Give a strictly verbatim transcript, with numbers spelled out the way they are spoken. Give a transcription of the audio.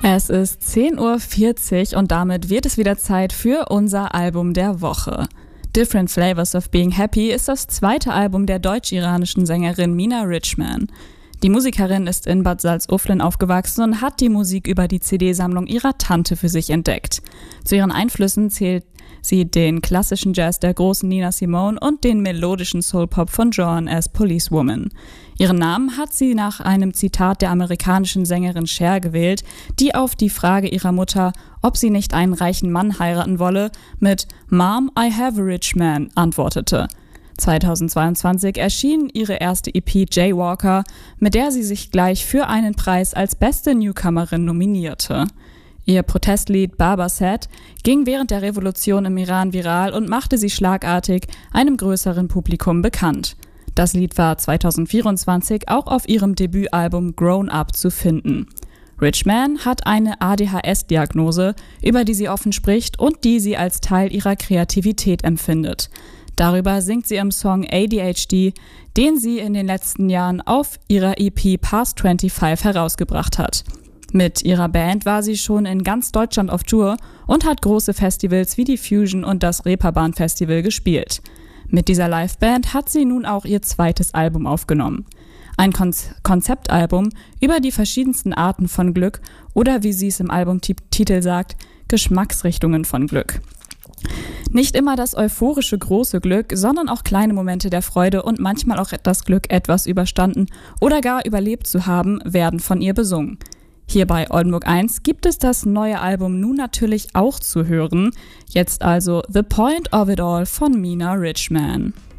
Es ist zehn Uhr vierzig und damit wird es wieder Zeit für unser Album der Woche. Different Flavors of Being Happy ist das zweite Album der deutsch-iranischen Sängerin Mina Richman. Die Musikerin ist in Bad Salzuflen aufgewachsen und hat die Musik über die C D-Sammlung ihrer Tante für sich entdeckt. Zu ihren Einflüssen zählt sie den klassischen Jazz der großen Nina Simone und den melodischen Soul-Pop von Joan as Policewoman. Ihren Namen hat sie nach einem Zitat der amerikanischen Sängerin Cher gewählt, die auf die Frage ihrer Mutter, ob sie nicht einen reichen Mann heiraten wolle, mit "Mom, I have a rich man" antwortete. zweitausendzweiundzwanzig erschien ihre erste E P Jaywalker, mit der sie sich gleich für einen Preis als beste Newcomerin nominierte. Ihr Protestlied Baba Said ging während der Revolution im Iran viral und machte sie schlagartig einem größeren Publikum bekannt. Das Lied war zweitausendvierundzwanzig auch auf ihrem Debütalbum Grown Up zu finden. Richman hat eine A D H S-Diagnose, über die sie offen spricht und die sie als Teil ihrer Kreativität empfindet. Darüber singt sie im Song A D H D, den sie in den letzten Jahren auf ihrer E P Past fünfundzwanzig herausgebracht hat. Mit ihrer Band war sie schon in ganz Deutschland auf Tour und hat große Festivals wie die Fusion und das Reeperbahn Festival gespielt. Mit dieser Liveband hat sie nun auch ihr zweites Album aufgenommen. Ein Kon- Konzeptalbum über die verschiedensten Arten von Glück oder, wie sie es im Albumtitel sagt, Geschmacksrichtungen von Glück. Nicht immer das euphorische große Glück, sondern auch kleine Momente der Freude und manchmal auch das Glück, etwas überstanden oder gar überlebt zu haben, werden von ihr besungen. Hier bei Oldenburg eins gibt es das neue Album nun natürlich auch zu hören. Jetzt also The Point of It All von Mina Richman.